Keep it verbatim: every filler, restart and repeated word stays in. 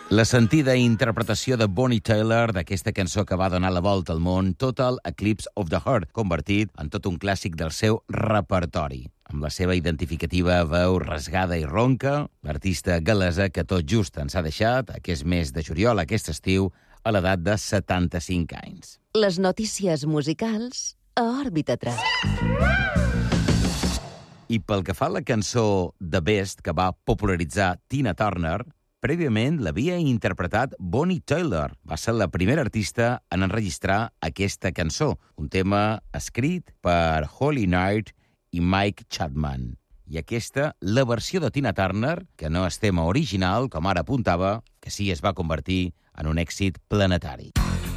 La sentida interpretació de Bonnie Tyler d'aquesta cançó que va donar la volta al món, Total Eclipse of the Heart, convertit en tot un clàssic del seu repertori. Amb la seva identificativa veu rasgada i ronca, l'artista gal·lesa que tot just ens ha deixat aquest mes de juliol, aquest estiu, a l'edat de setanta-cinc anys. Les notícies musicals a Òrbita tres. I pel que fa a la cançó The Best que va popularitzar Tina Turner, prèviament l'havia interpretat Bonnie Tyler. Va ser la primera artista en enregistrar aquesta cançó, un tema escrit per Holy Night i Mike Chapman. I aquesta, la versió de Tina Turner, que no és tema original, com ara apuntava, que sí es va convertir en un èxit planetari.